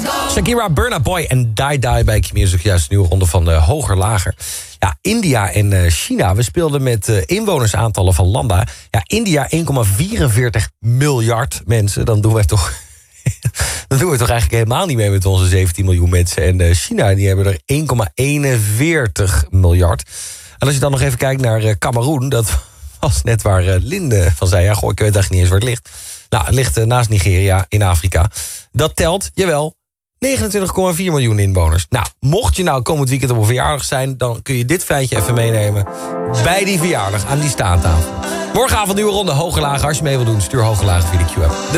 Shakira, Burna Boy en Die Die bij Q-Music. Juist een nieuwe ronde van Hoger Lager. Ja, India en China. We speelden met inwonersaantallen van landen. Ja, India 1,44 miljard mensen. Dan doen we toch... Dan doen we toch eigenlijk helemaal niet mee met onze 17 miljoen mensen. En China, die hebben er 1,41 miljard. En als je dan nog even kijkt naar Kameroen... dat was net waar Linde van zei... ja, goh, ik weet eigenlijk niet eens waar het ligt. Nou, het ligt naast Nigeria in Afrika. Dat telt, jawel, 29,4 miljoen inwoners. Nou, mocht je nou komend weekend op een verjaardag zijn... dan kun je dit feitje even meenemen bij die verjaardag aan die staattafel. Morgenavond nieuwe ronde Hoger Lager. Als je mee wil doen, stuur Hoger Lager via de Q-app.